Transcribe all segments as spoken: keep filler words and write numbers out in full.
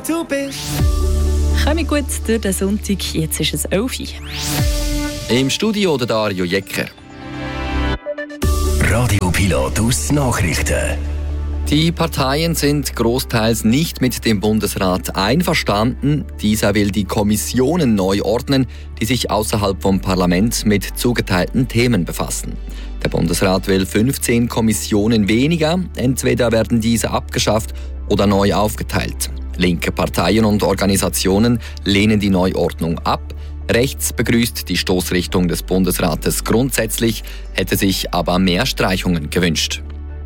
du bist. Komme gut durch den Sonntag, jetzt ist es elf Uhr. Im Studio der Dario Jecker. Radio Pilatus Nachrichten. Die Parteien sind großteils nicht mit dem Bundesrat einverstanden. Dieser will die Kommissionen neu ordnen, die sich außerhalb vom Parlament mit zugeteilten Themen befassen. Der Bundesrat will fünfzehn Kommissionen weniger. Entweder werden diese abgeschafft oder neu aufgeteilt. Linke Parteien und Organisationen lehnen die Neuordnung ab. Rechts begrüßt die Stoßrichtung des Bundesrates grundsätzlich, hätte sich aber mehr Streichungen gewünscht.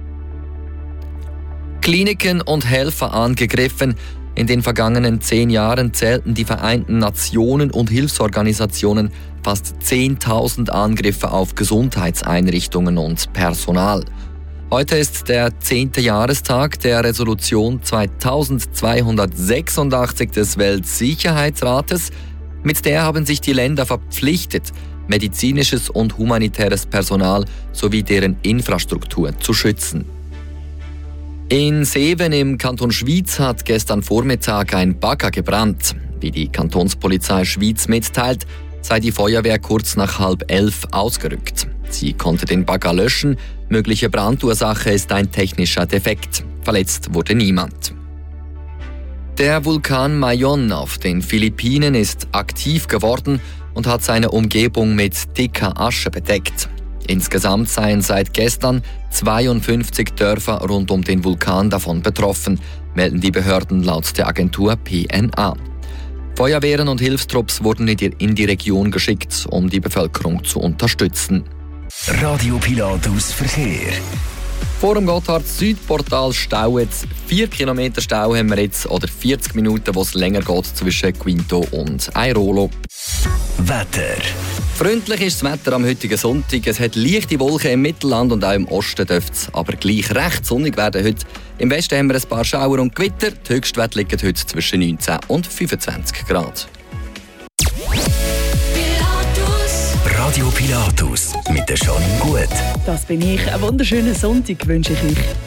Kliniken und Helfer angegriffen. In den vergangenen zehn Jahren zählten die Vereinten Nationen und Hilfsorganisationen fast zehntausend Angriffe auf Gesundheitseinrichtungen und Personal. Heute ist der zehnte Jahrestag der Resolution zweitausendzweihundertsechsundachtzig des Weltsicherheitsrates. Mit der haben sich die Länder verpflichtet, medizinisches und humanitäres Personal sowie deren Infrastruktur zu schützen. In Seewen im Kanton Schwyz hat gestern Vormittag ein Bagger gebrannt. Wie die Kantonspolizei Schwyz mitteilt, sei die Feuerwehr kurz nach halb elf ausgerückt. Sie konnte den Bagger löschen. Mögliche Brandursache ist ein technischer Defekt. Verletzt wurde niemand. Der Vulkan Mayon auf den Philippinen ist aktiv geworden und hat seine Umgebung mit dicker Asche bedeckt. Insgesamt seien seit gestern zweiundfünfzig Dörfer rund um den Vulkan davon betroffen, melden die Behörden laut der Agentur P N A. Feuerwehren und Hilfstrupps wurden in die Region geschickt, um die Bevölkerung zu unterstützen. Radio Pilatus Verkehr. Vor dem Gotthard-Südportal staut es. Vier Kilometer Stau haben wir jetzt, oder vierzig Minuten, wo es länger geht zwischen Quinto und Airolo. Wetter. Freundlich ist das Wetter am heutigen Sonntag. Es hat leichte Wolken im Mittelland und auch im Osten dürfte es aber gleich recht sonnig werden heute. Im Westen haben wir ein paar Schauer und Gewitter. Die Höchstwerte liegen heute zwischen neunzehn und fünfundzwanzig Grad. Radio Pilatus mit der Janine Gut. Das bin ich. Einen wunderschönen Sonntag wünsche ich euch.